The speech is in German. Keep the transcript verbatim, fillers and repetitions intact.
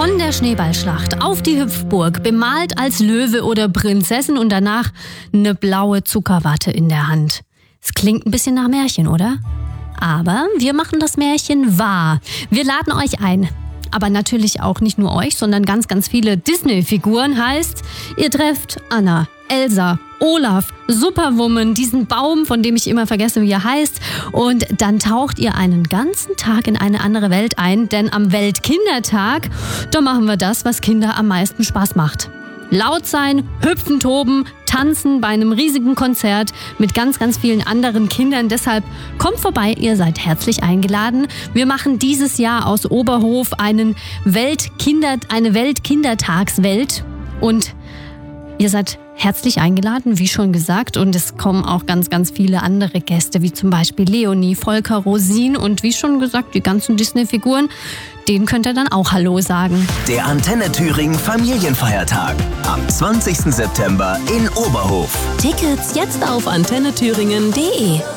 Von der Schneeballschlacht auf die Hüpfburg, bemalt als Löwe oder Prinzessin und danach eine blaue Zuckerwatte in der Hand. Es klingt ein bisschen nach Märchen, oder? Aber wir machen das Märchen wahr. Wir laden euch ein. Aber natürlich auch nicht nur euch, sondern ganz, ganz viele Disney-Figuren. Heißt, ihr trefft Anna, Elsa, Olaf, Superwoman, diesen Baum, von dem ich immer vergesse, wie er heißt. Und dann taucht ihr einen ganzen Tag in eine andere Welt ein. Denn am Weltkindertag, da machen wir das, was Kinder am meisten Spaß macht. Laut sein, hüpfen, toben, tanzen bei einem riesigen Konzert mit ganz, ganz vielen anderen Kindern. Deshalb kommt vorbei, ihr seid herzlich eingeladen. Wir machen dieses Jahr aus Oberhof einen Weltkinder, eine Weltkindertagswelt und ihr seid herzlich eingeladen, wie schon gesagt. Und es kommen auch ganz, ganz viele andere Gäste, wie zum Beispiel Leonie, Volker, Rosin und wie schon gesagt, die ganzen Disney-Figuren. Denen könnt ihr dann auch Hallo sagen. Der Antenne Thüringen Familienfeiertag am zwanzigsten September in Oberhof. Tickets jetzt auf antenne thüringen punkt de.